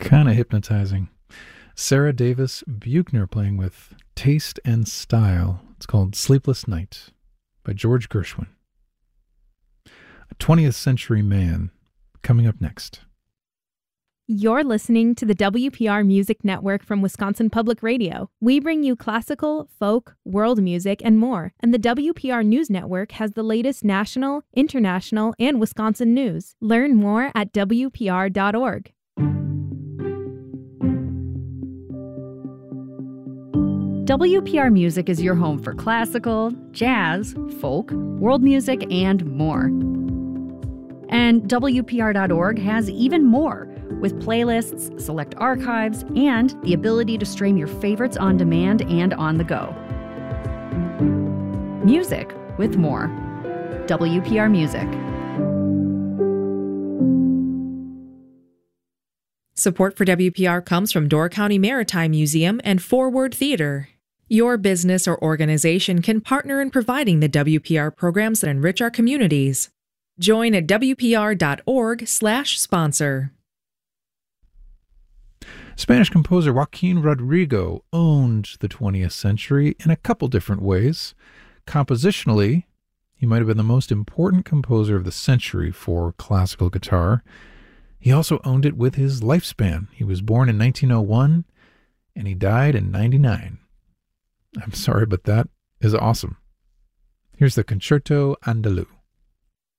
Kind of hypnotizing. Sarah Davis Buchner playing with taste and style. It's called Sleepless Night by George Gershwin. A 20th Century Man coming up next. You're listening to the WPR Music Network from Wisconsin Public Radio. We bring you classical, folk, world music, and more. And the WPR News Network has the latest national, international, and Wisconsin news. Learn more at WPR.org. WPR Music is your home for classical, jazz, folk, world music, and more. And WPR.org has even more, with playlists, select archives, and the ability to stream your favorites on demand and on the go. Music with more. WPR Music. Support for WPR comes from Door County Maritime Museum and Forward Theater. Your business or organization can partner in providing the WPR programs that enrich our communities. Join at WPR.org/sponsor. Spanish composer Joaquin Rodrigo owned the 20th century in a couple different ways. Compositionally, he might have been the most important composer of the century for classical guitar. He also owned it with his lifespan. He was born in 1901 and he died in 99. I'm sorry, but that is awesome. Here's the Concerto Andaluz.